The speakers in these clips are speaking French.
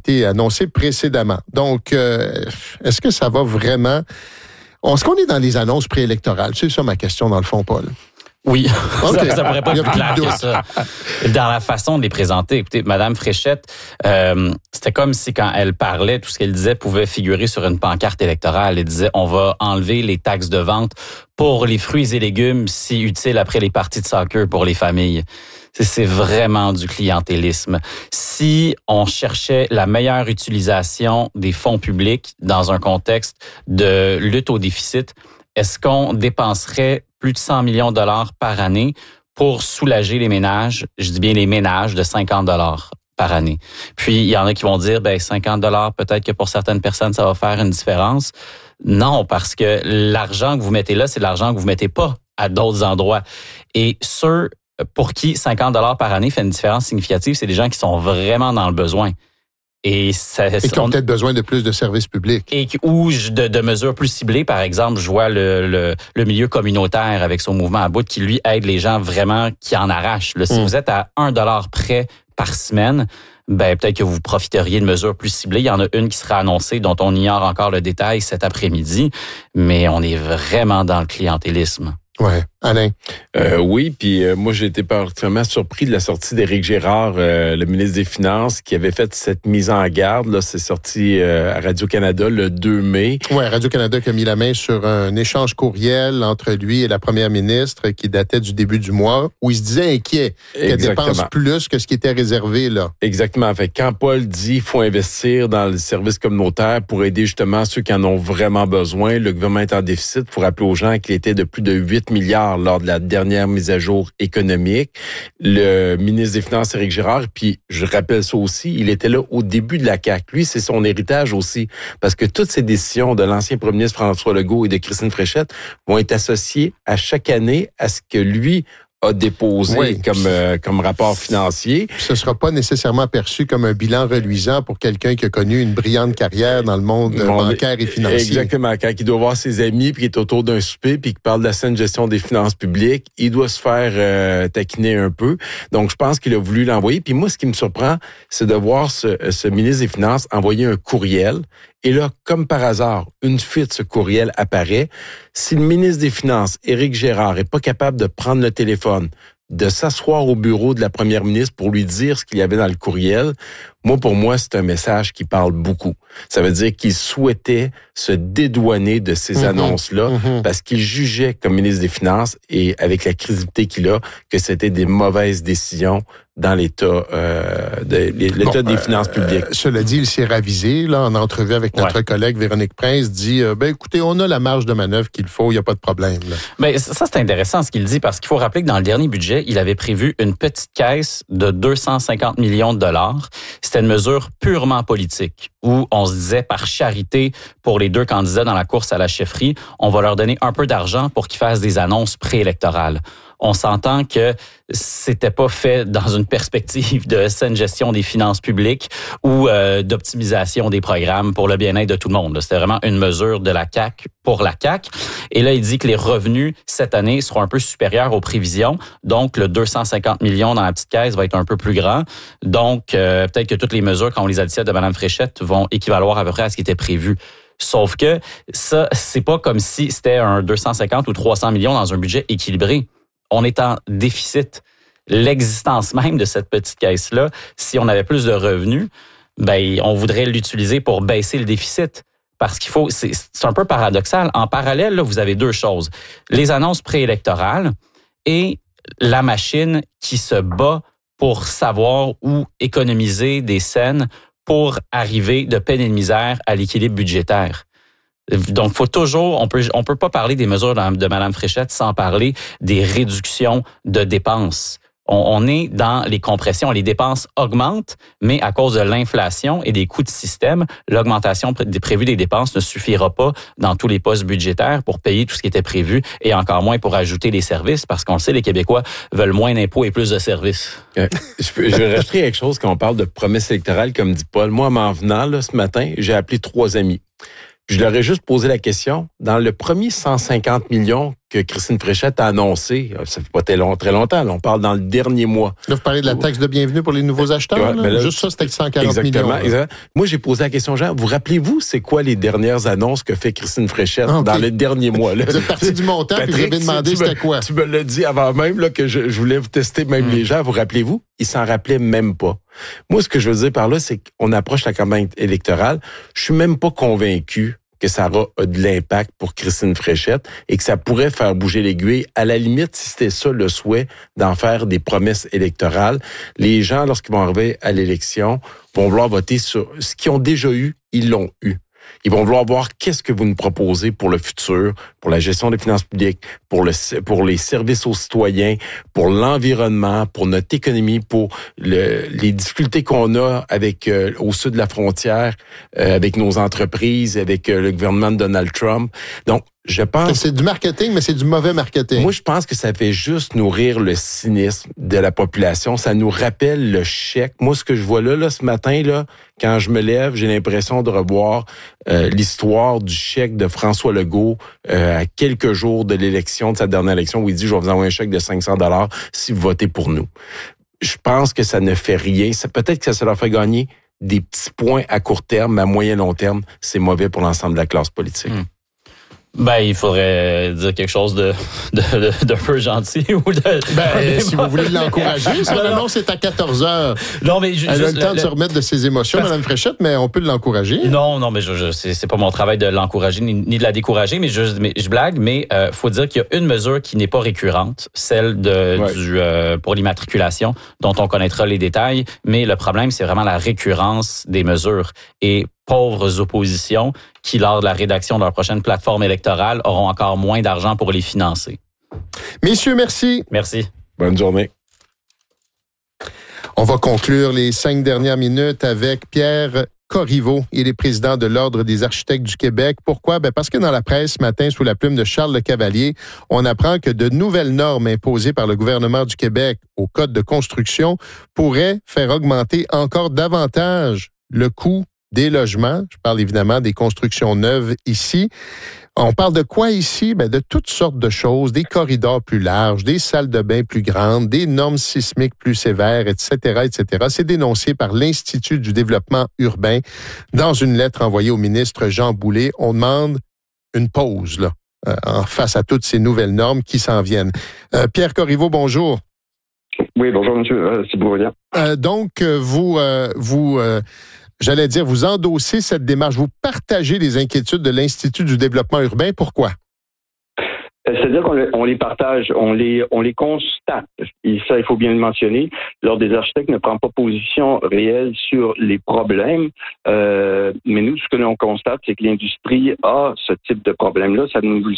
été annoncé précédemment. Donc, est-ce que ça va vraiment... Est-ce qu'on est dans les annonces préélectorales? C'est ça ma question, dans le fond, Paul. Oui, okay. ça pourrait pas être plus clair que ça. Dans la façon de les présenter, écoutez, Mme Fréchette, c'était comme si quand elle parlait, tout ce qu'elle disait pouvait figurer sur une pancarte électorale. Elle disait, on va enlever les taxes de vente pour les fruits et légumes si utiles après les parties de soccer pour les familles. C'est vraiment du clientélisme. Si on cherchait la meilleure utilisation des fonds publics dans un contexte de lutte au déficit, est-ce qu'on dépenserait plus de 100 millions de dollars par année pour soulager les ménages, je dis bien les ménages, de 50 dollars par année? Puis, il y en a qui vont dire, 50 dollars, peut-être que pour certaines personnes, ça va faire une différence. Non, parce que l'argent que vous mettez là, c'est de l'argent que vous mettez pas à d'autres endroits. Et ceux pour qui 50 dollars par année fait une différence significative, c'est des gens qui sont vraiment dans le besoin. Et qui ont peut-être besoin de plus de services publics. Ou de mesures plus ciblées. Par exemple, je vois le milieu communautaire avec son mouvement à bout qui, lui, aide les gens vraiment qui en arrachent. Là, si vous êtes à $1 près par semaine, peut-être que vous profiteriez de mesures plus ciblées. Il y en a une qui sera annoncée, dont on ignore encore le détail cet après-midi. Mais on est vraiment dans le clientélisme. Ouais, Alain. Oui, puis moi j'ai été particulièrement surpris de la sortie d'Éric Girard, le ministre des Finances, qui avait fait cette mise en garde. Là, c'est sorti à Radio-Canada le 2 mai. Ouais, Radio-Canada qui a mis la main sur un échange courriel entre lui et la première ministre qui datait du début du mois, où il se disait inquiet qu'elle dépense plus que ce qui était réservé là. Exactement. Fait quand Paul dit qu'il faut investir dans le service communautaire pour aider justement ceux qui en ont vraiment besoin, le gouvernement est en déficit. Il faut rappeler aux gens qu'il était de plus de 8 milliards lors de la dernière mise à jour économique. Le ministre des Finances, Éric Girard, puis je rappelle ça aussi, il était là au début de la CAQ. Lui, c'est son héritage aussi, parce que toutes ces décisions de l'ancien premier ministre François Legault et de Christine Fréchette vont être associées à chaque année à ce que lui a déposé comme rapport financier. Ce ne sera pas nécessairement perçu comme un bilan reluisant pour quelqu'un qui a connu une brillante carrière dans le monde bancaire et financier. Exactement. Quand il doit voir ses amis, puis qu'il est autour d'un souper, puis qu'il parle de la saine gestion des finances publiques, il doit se faire taquiner un peu. Donc, je pense qu'il a voulu l'envoyer. Puis moi, ce qui me surprend, c'est de voir ce ministre des Finances envoyer un courriel. Et là, comme par hasard, une fuite de ce courriel apparaît. Si le ministre des Finances, Éric Girard, est pas capable de prendre le téléphone, de s'asseoir au bureau de la première ministre pour lui dire ce qu'il y avait dans le courriel, pour moi, c'est un message qui parle beaucoup. Ça veut dire qu'il souhaitait se dédouaner de ces annonces-là parce qu'il jugeait, comme ministre des Finances et avec la crédibilité qu'il a, que c'était des mauvaises décisions dans l'état des finances publiques. Cela dit, il s'est ravisé là en entrevue avec notre collègue Véronique Prince, dit écoutez, on a la marge de manœuvre qu'il faut, il n'y a pas de problème. Là. Mais ça, c'est intéressant ce qu'il dit, parce qu'il faut rappeler que dans le dernier budget, il avait prévu une petite caisse de 250 millions de dollars. C'était une mesure purement politique, où on se disait par charité pour les deux candidats dans la course à la chefferie, on va leur donner un peu d'argent pour qu'ils fassent des annonces préélectorales. On s'entend que c'était pas fait dans une perspective de saine gestion des finances publiques ou d'optimisation des programmes pour le bien-être de tout le monde. C'était vraiment une mesure de la CAQ pour la CAQ. Et là, il dit que les revenus cette année seront un peu supérieurs aux prévisions. Donc, le 250 millions dans la petite caisse va être un peu plus grand. Donc, peut-être que toutes les mesures, quand on les additionne de Mme Fréchette, vont équivaloir à peu près à ce qui était prévu. Sauf que ça, c'est pas comme si c'était un 250 ou 300 millions dans un budget équilibré. On est en déficit. L'existence même de cette petite caisse-là, si on avait plus de revenus, on voudrait l'utiliser pour baisser le déficit. Parce qu'il faut, c'est un peu paradoxal. En parallèle, là, vous avez deux choses. Les annonces préélectorales et la machine qui se bat pour savoir où économiser des scènes pour arriver de peine et de misère à l'équilibre budgétaire. Donc, faut toujours, on peut pas parler des mesures de Mme Fréchette sans parler des réductions de dépenses. On est dans les compressions. Les dépenses augmentent, mais à cause de l'inflation et des coûts de système, l'augmentation prévue des dépenses ne suffira pas dans tous les postes budgétaires pour payer tout ce qui était prévu et encore moins pour ajouter les services, parce qu'on le sait, les Québécois veulent moins d'impôts et plus de services. Je vais rajouter quelque chose quand on parle de promesses électorales, comme dit Paul. Moi, en m'en venant là, ce matin, j'ai appelé 3 amis. Je leur ai juste posé la question, dans le premier 150 millions que Christine Fréchette a annoncé, ça fait pas très longtemps, là, on parle dans le dernier mois. Là, vous parlez de la taxe de bienvenue pour les nouveaux acheteurs. Ouais, là, juste ça, c'était 140 millions. Exactement. Moi, j'ai posé la question, Jean, vous rappelez-vous, c'est quoi les dernières annonces que fait Christine Fréchette dans les derniers mois? Là? Vous êtes parti du montant, Patrick, puis vous avez demandé c'était quoi? Tu me l'as dit avant même là, que je voulais vous tester même les gens. Vous rappelez-vous? Ils s'en rappelaient même pas. Moi, ce que je veux dire par là, c'est qu'on approche la campagne électorale. Je suis même pas convaincu que ça aura de l'impact pour Christine Fréchette et que ça pourrait faire bouger l'aiguille. À la limite, si c'était ça le souhait d'en faire des promesses électorales, les gens, lorsqu'ils vont arriver à l'élection, vont vouloir voter sur ce qu'ils ont déjà eu, ils l'ont eu. Ils vont vouloir voir qu'est-ce que vous nous proposez pour le futur, pour la gestion des finances publiques, pour les services aux citoyens, pour l'environnement, pour notre économie, pour les difficultés qu'on a avec au sud de la frontière, avec nos entreprises, avec le gouvernement de Donald Trump. Donc, je pense... C'est du marketing, mais c'est du mauvais marketing. Moi, je pense que ça fait juste nourrir le cynisme de la population. Ça nous rappelle le chèque. Moi, ce que je vois là ce matin, là, quand je me lève, j'ai l'impression de revoir l'histoire du chèque de François Legault à quelques jours de l'élection, de sa dernière élection, où il dit « Je vais vous envoyer un chèque de 500 $ si vous votez pour nous ». Je pense que ça ne fait rien. Peut-être que ça leur fait gagner des petits points à court terme, mais à moyen long terme, c'est mauvais pour l'ensemble de la classe politique. Ben, il faudrait dire quelque chose d'un peu gentil ou de... si vous voulez l'encourager, son annonce est à 14h. Non, mais elle a le temps de se remettre de ses émotions, Mme Fréchette, mais on peut l'encourager. Non, mais c'est pas mon travail de l'encourager ni de la décourager, mais je blague, mais faut dire qu'il y a une mesure qui n'est pas récurrente, celle pour l'immatriculation, dont on connaîtra les détails, mais le problème, c'est vraiment la récurrence des mesures. Et pauvres oppositions qui, lors de la rédaction de leur prochaine plateforme électorale, auront encore moins d'argent pour les financer. Messieurs, merci. Merci. Bonne journée. On va conclure les 5 dernières minutes avec Pierre Corriveau. Il est président de l'Ordre des architectes du Québec. Pourquoi? Parce que dans la presse ce matin, sous la plume de Charles Lecavalier, on apprend que de nouvelles normes imposées par le gouvernement du Québec au Code de construction pourraient faire augmenter encore davantage le coût des logements. Je parle évidemment des constructions neuves ici. On parle de quoi ici? De toutes sortes de choses, des corridors plus larges, des salles de bain plus grandes, des normes sismiques plus sévères, etc., etc. C'est dénoncé par l'Institut du développement urbain dans une lettre envoyée au ministre Jean Boulet. On demande une pause là, en face à toutes ces nouvelles normes qui s'en viennent. Pierre Corriveau, bonjour. Oui, bonjour, monsieur. C'est Bourgogne. Donc, j'allais dire, vous endossez cette démarche, vous partagez les inquiétudes de l'Institut du développement urbain. Pourquoi? C'est-à-dire qu'on les partage, on les constate. Et ça, il faut bien le mentionner. L'Ordre des architectes ne prend pas position réelle sur les problèmes. Mais nous, ce que l'on constate, c'est que l'industrie a ce type de problème-là. Ça nous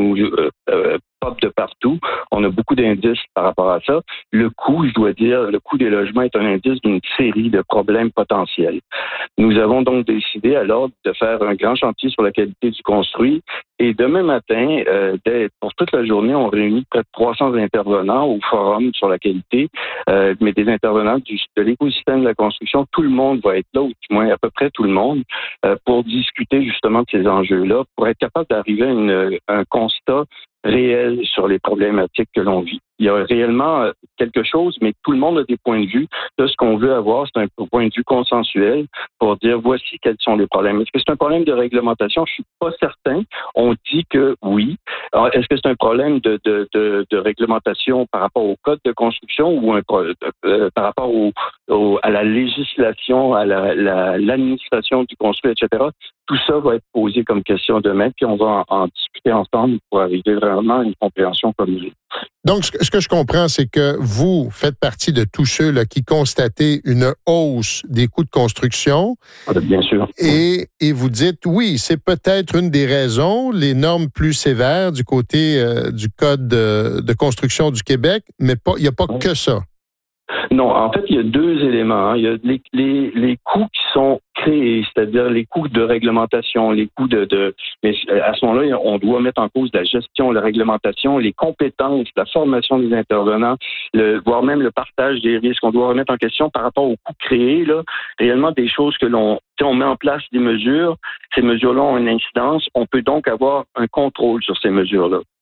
pop de partout. On a beaucoup d'indices par rapport à ça. Le coût, je dois dire, le coût des logements est un indice d'une série de problèmes potentiels. Nous avons donc décidé à l'Ordre de faire un grand chantier sur la qualité du construit. Et demain matin, pour toute la journée, on réunit près de 300 intervenants au forum sur la qualité, mais des intervenants de l'écosystème de la construction. Tout le monde va être là, ou du moins à peu près tout le monde, pour discuter justement de ces enjeux-là, pour être capable d'arriver à un constat réel sur les problématiques que l'on vit. Il y a réellement quelque chose, mais tout le monde a des points de vue. Là, ce qu'on veut avoir, c'est un point de vue consensuel pour dire voici quels sont les problèmes. Est-ce que c'est un problème de réglementation? Je suis pas certain. On dit que oui. Alors, est-ce que c'est un problème de réglementation par rapport au code de construction ou par rapport à la législation, à l'administration du construit, etc.? Tout ça va être posé comme question demain, puis on va en discuter ensemble pour arriver vraiment à une compréhension commune. Donc, ce que je comprends, c'est que vous faites partie de tous ceux là, qui constataient une hausse des coûts de construction. Bien sûr. Et vous dites, oui, c'est peut-être une des raisons, les normes plus sévères du côté du Code de construction du Québec, mais il n'y a pas que ça. Non, en fait, il y a deux éléments. Il y a les coûts qui sont créés, c'est-à-dire les coûts de réglementation, les coûts mais à ce moment-là, on doit mettre en cause la gestion, la réglementation, les compétences, la formation des intervenants, voire même le partage des risques. On doit remettre en question par rapport aux coûts créés, là, réellement des choses que on met en place des mesures, ces mesures-là ont une incidence, on peut donc avoir un contrôle sur ces mesures-là.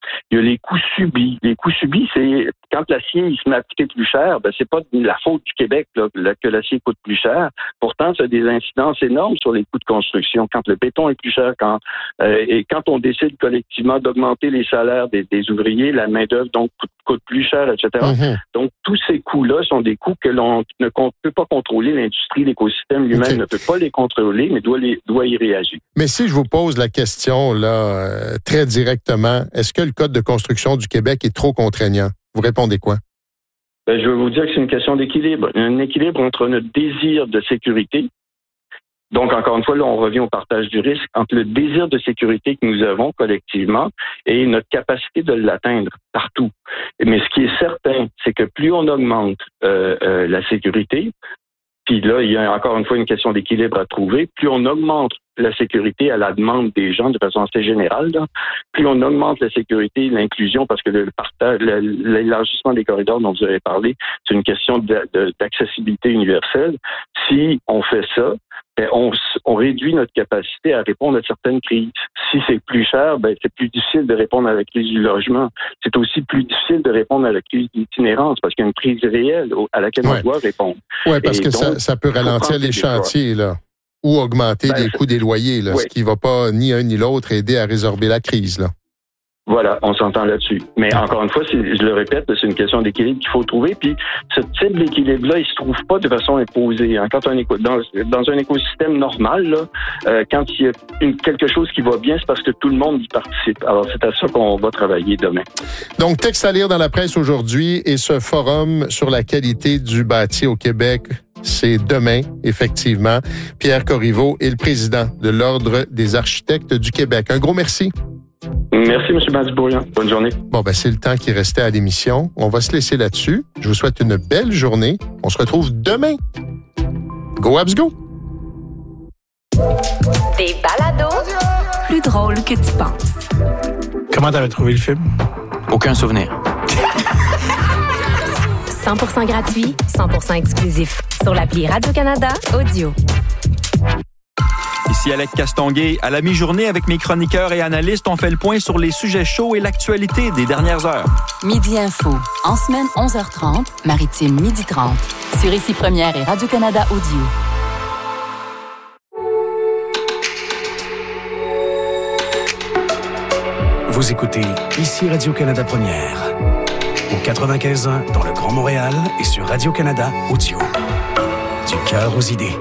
Il y a les coûts subis. Les coûts subis, c'est quand l'acier il se met à coûter plus cher, c'est pas la faute du Québec là, que l'acier coûte plus cher. Pourtant, ça a des incidences énormes sur les coûts de construction. Quand le béton est plus cher, et quand on décide collectivement d'augmenter les salaires des ouvriers, la main-d'œuvre donc coûte plus cher, etc. Mm-hmm. Donc, tous ces coûts-là sont des coûts que l'on ne peut pas contrôler. L'industrie, l'écosystème lui-même ne peut pas les contrôler, mais doit y réagir. Mais si je vous pose la question là très directement, est-ce que le Code de construction du Québec est trop contraignant? Vous répondez quoi? Je vais vous dire que c'est une question d'équilibre. Un équilibre entre notre désir de sécurité. Donc, encore une fois, là, on revient au partage du risque entre le désir de sécurité que nous avons collectivement et notre capacité de l'atteindre partout. Mais ce qui est certain, c'est que plus on augmente la sécurité, puis là, il y a encore une fois une question d'équilibre à trouver, plus on augmente la sécurité à la demande des gens de façon assez générale, là, plus on augmente la sécurité et l'inclusion, parce que le partage, l'élargissement des corridors dont vous avez parlé, c'est une question d'accessibilité universelle. Si on fait ça, on réduit notre capacité à répondre à certaines crises. Si c'est plus cher, c'est plus difficile de répondre à la crise du logement. C'est aussi plus difficile de répondre à la crise d'itinérance parce qu'il y a une crise réelle à laquelle on doit répondre. Oui, parce que donc, ça peut ralentir les chantiers, là, ou augmenter les coûts des loyers, là, ce qui ne va pas ni un ni l'autre aider à résorber la crise, là. Voilà, on s'entend là-dessus. Mais encore une fois, je le répète, c'est une question d'équilibre qu'il faut trouver. Puis ce type d'équilibre-là, il se trouve pas de façon imposée. Hein. Quand dans un écosystème normal, là, quand il y a quelque chose qui va bien, c'est parce que tout le monde y participe. Alors c'est à ça qu'on va travailler demain. Donc, texte à lire dans la presse aujourd'hui et ce forum sur la qualité du bâti au Québec. C'est demain, effectivement. Pierre Corriveau est le président de l'Ordre des architectes du Québec. Un gros merci. Merci, M. Badibourian. Bonne journée. Bon, c'est le temps qui restait à l'émission. On va se laisser là-dessus. Je vous souhaite une belle journée. On se retrouve demain. Go Habs Go! Des balados plus drôles que tu penses. Comment t'avais trouvé le film? Aucun souvenir. 100% gratuit, 100% exclusif. Sur l'appli Radio-Canada Audio. Ici Alex Castonguay. À la mi-journée, avec mes chroniqueurs et analystes, on fait le point sur les sujets chauds et l'actualité des dernières heures. Midi Info. En semaine, 11h30, Maritime, 12h30. Sur Ici Première et Radio-Canada Audio. Vous écoutez Ici Radio-Canada Première. Au 95.1 dans le Grand Montréal et sur Radio-Canada Audio. Du cœur aux idées.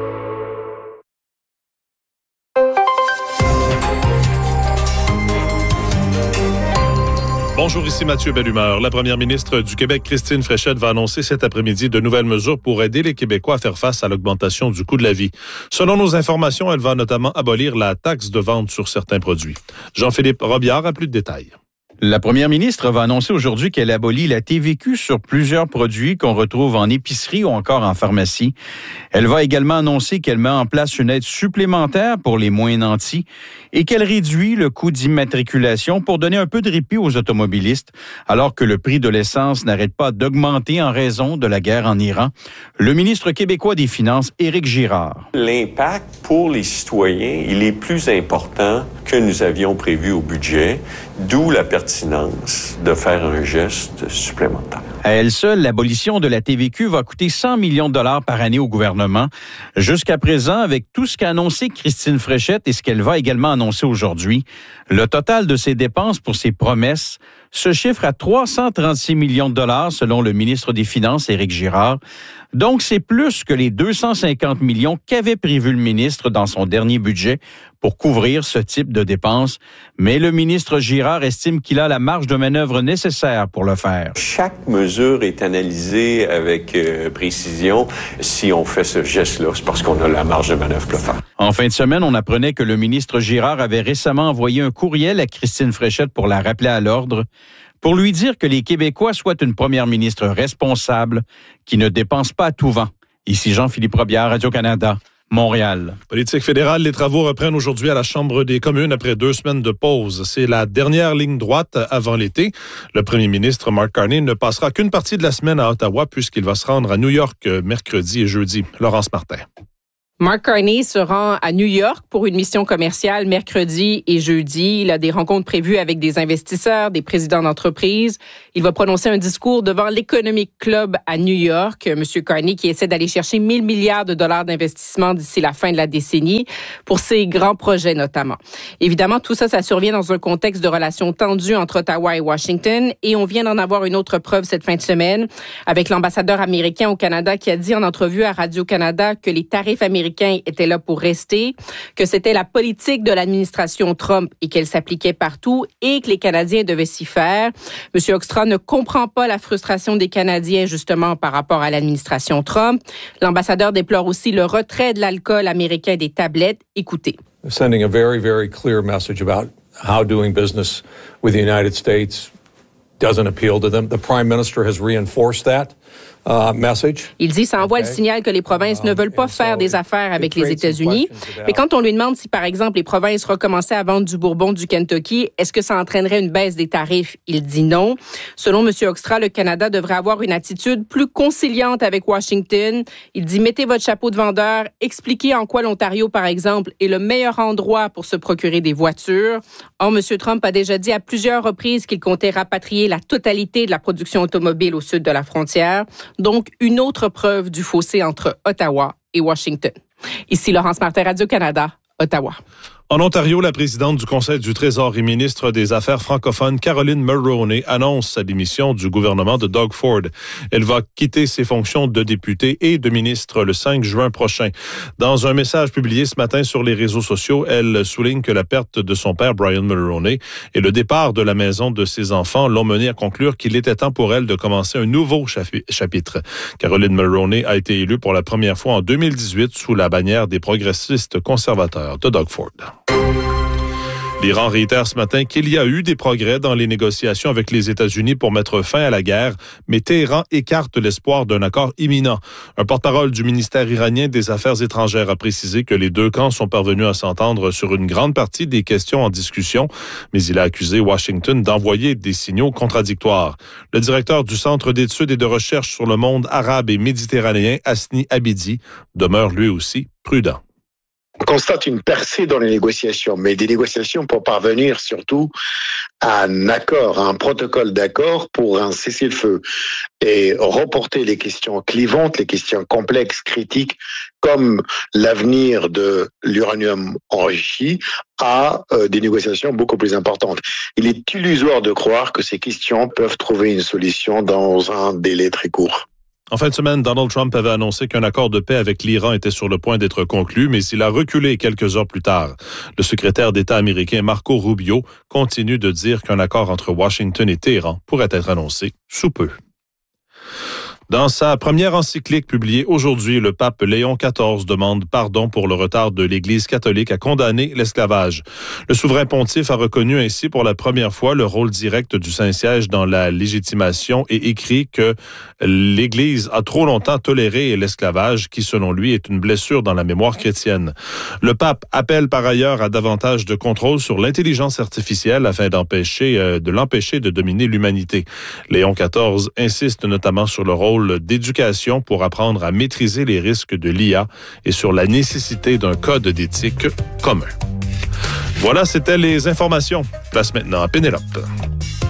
Bonjour, ici Mathieu Bellumeur. La première ministre du Québec, Christine Fréchette, va annoncer cet après-midi de nouvelles mesures pour aider les Québécois à faire face à l'augmentation du coût de la vie. Selon nos informations, elle va notamment abolir la taxe de vente sur certains produits. Jean-Philippe Robillard a plus de détails. La première ministre va annoncer aujourd'hui qu'elle abolit la TVQ sur plusieurs produits qu'on retrouve en épicerie ou encore en pharmacie. Elle va également annoncer qu'elle met en place une aide supplémentaire pour les moins nantis et qu'elle réduit le coût d'immatriculation pour donner un peu de répit aux automobilistes, alors que le prix de l'essence n'arrête pas d'augmenter en raison de la guerre en Iran. Le ministre québécois des Finances, Éric Girard. L'impact pour les citoyens, il est plus important que nous avions prévu au budget, d'où la pertinence de faire un geste supplémentaire. À elle seule, l'abolition de la TVQ va coûter 100 millions de dollars par année au gouvernement. Jusqu'à présent, avec tout ce qu'a annoncé Christine Fréchette et ce qu'elle va également annoncer aujourd'hui, le total de ses dépenses pour ses promesses se chiffre à 336 millions de dollars selon le ministre des Finances, Éric Girard. Donc, c'est plus que les 250 millions qu'avait prévu le ministre dans son dernier budget pour couvrir ce type de dépenses. Mais le ministre Girard estime qu'il a la marge de manœuvre nécessaire pour le faire. Chaque mesure est analysée avec précision. Si on fait ce geste-là, c'est parce qu'on a la marge de manœuvre pour le faire. En fin de semaine, on apprenait que le ministre Girard avait récemment envoyé un courriel à Christine Fréchette pour la rappeler à l'ordre, pour lui dire que les Québécois souhaitent une première ministre responsable qui ne dépense pas à tout vent. Ici Jean-Philippe Robillard, Radio-Canada, Montréal. Politique fédérale, les travaux reprennent aujourd'hui à la Chambre des communes après 2 semaines de pause. C'est la dernière ligne droite avant l'été. Le premier ministre Mark Carney ne passera qu'une partie de la semaine à Ottawa puisqu'il va se rendre à New York mercredi et jeudi. Laurence Martin. Mark Carney se rend à New York pour une mission commerciale mercredi et jeudi. Il a des rencontres prévues avec des investisseurs, des présidents d'entreprises. Il va prononcer un discours devant l'Economic Club à New York. Monsieur Carney qui essaie d'aller chercher 1 000 milliards de dollars d'investissement d'ici la fin de la décennie pour ses grands projets notamment. Évidemment, tout ça survient dans un contexte de relations tendues entre Ottawa et Washington et on vient d'en avoir une autre preuve cette fin de semaine avec l'ambassadeur américain au Canada qui a dit en entrevue à Radio-Canada que les tarifs américains étaient là pour rester, que c'était la politique de l'administration Trump et qu'elle s'appliquait partout et que les Canadiens devaient s'y faire. M. Hoekstra ne comprend pas la frustration des Canadiens justement par rapport à l'administration Trump. L'ambassadeur déplore aussi le retrait de l'alcool américain des tablettes. Écoutez. Sending a very, very clear message about how doing business with the United States doesn't appeal to them. The Prime Minister has reinforced that. Il dit, ça envoie le signal que les provinces ne veulent pas faire des affaires avec les États-Unis. Mais quand on lui demande si, par exemple, les provinces recommençaient à vendre du bourbon du Kentucky, est-ce que ça entraînerait une baisse des tarifs? Il dit non. Selon M. Hoekstra, le Canada devrait avoir une attitude plus conciliante avec Washington. Il dit, mettez votre chapeau de vendeur, expliquez en quoi l'Ontario, par exemple, est le meilleur endroit pour se procurer des voitures. Or, M. Trump a déjà dit à plusieurs reprises qu'il comptait rapatrier la totalité de la production automobile au sud de la frontière. Donc, une autre preuve du fossé entre Ottawa et Washington. Ici Laurence Martin, Radio-Canada, Ottawa. En Ontario, la présidente du Conseil du Trésor et ministre des Affaires francophones, Caroline Mulroney, annonce sa démission du gouvernement de Doug Ford. Elle va quitter ses fonctions de députée et de ministre le 5 juin prochain. Dans un message publié ce matin sur les réseaux sociaux, elle souligne que la perte de son père, Brian Mulroney, et le départ de la maison de ses enfants l'ont mené à conclure qu'il était temps pour elle de commencer un nouveau chapitre. Caroline Mulroney a été élue pour la première fois en 2018 sous la bannière des progressistes conservateurs de Doug Ford. L'Iran réitère ce matin qu'il y a eu des progrès dans les négociations avec les États-Unis pour mettre fin à la guerre, mais Téhéran écarte l'espoir d'un accord imminent. Un porte-parole du ministère iranien des Affaires étrangères a précisé que les deux camps sont parvenus à s'entendre sur une grande partie des questions en discussion, mais il a accusé Washington d'envoyer des signaux contradictoires. Le directeur du Centre d'études et de recherche sur le monde arabe et méditerranéen, Hasni Abidi, demeure lui aussi prudent. On constate une percée dans les négociations, mais des négociations pour parvenir surtout à un accord, à un protocole d'accord pour un cessez-le-feu et reporter les questions clivantes, les questions complexes, critiques, comme l'avenir de l'uranium enrichi, à des négociations beaucoup plus importantes. Il est illusoire de croire que ces questions peuvent trouver une solution dans un délai très court. En fin de semaine, Donald Trump avait annoncé qu'un accord de paix avec l'Iran était sur le point d'être conclu, mais il a reculé quelques heures plus tard. Le secrétaire d'État américain Marco Rubio continue de dire qu'un accord entre Washington et Téhéran pourrait être annoncé sous peu. Dans sa première encyclique publiée aujourd'hui, le pape Léon XIV demande pardon pour le retard de l'Église catholique à condamner l'esclavage. Le souverain pontife a reconnu ainsi pour la première fois le rôle direct du Saint-Siège dans la légitimation et écrit que l'Église a trop longtemps toléré l'esclavage qui, selon lui, est une blessure dans la mémoire chrétienne. Le pape appelle par ailleurs à davantage de contrôle sur l'intelligence artificielle afin de l'empêcher de dominer l'humanité. Léon XIV insiste notamment sur le rôle d'éducation pour apprendre à maîtriser les risques de l'IA et sur la nécessité d'un code d'éthique commun. Voilà, c'était les informations. Place maintenant à Pénélope.